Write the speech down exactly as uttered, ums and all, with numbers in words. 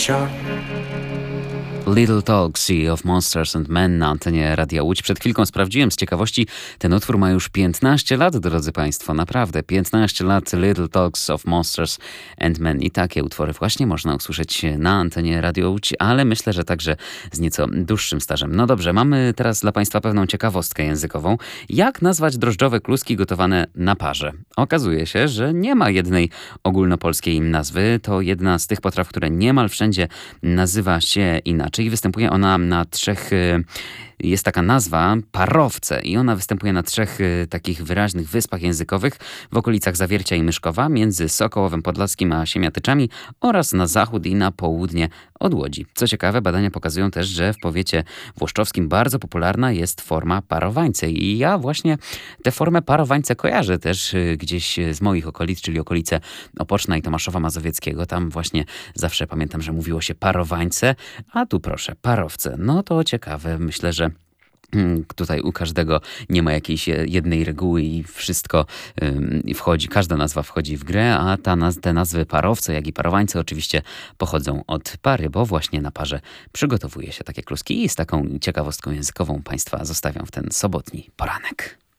Little Talk, Sea of Monsters and Men na antenie Radia Łódź. Przed chwilką sprawdziłem z ciekawości, ten utwór ma już piętnaście lat, drodzy Państwo, naprawdę. piętnaście lat Little Talks of Monsters and Men. I takie utwory właśnie można usłyszeć na antenie Radio Łódź, ale myślę, że także z nieco dłuższym stażem. No dobrze, mamy teraz dla Państwa pewną ciekawostkę językową. Jak nazwać drożdżowe kluski gotowane na parze? Okazuje się, że nie ma jednej ogólnopolskiej nazwy. To jedna z tych potraw, które niemal wszędzie nazywa się inaczej. Występuje ona na trzech... y, Jest taka nazwa parowce i ona występuje na trzech y, takich wyraźnych wyspach językowych w okolicach Zawiercia i Myszkowa, między Sokołowem Podlaskim a Siemiatyczami oraz na zachód i na południe od Łodzi. Co ciekawe, badania pokazują też, że w powiecie włoszczowskim bardzo popularna jest forma parowańce i ja właśnie tę formę parowańce kojarzę też y, gdzieś z moich okolic, czyli okolice Opoczna i Tomaszowa Mazowieckiego. Tam właśnie zawsze pamiętam, że mówiło się parowańce, a tu proszę, parowce. No to ciekawe, myślę, że tutaj u każdego nie ma jakiejś jednej reguły i wszystko ym, wchodzi, każda nazwa wchodzi w grę, a ta naz- te nazwy parowce, jak i parowańce oczywiście pochodzą od pary, bo właśnie na parze przygotowuje się takie kluski i z taką ciekawostką językową Państwa zostawiam w ten sobotni poranek.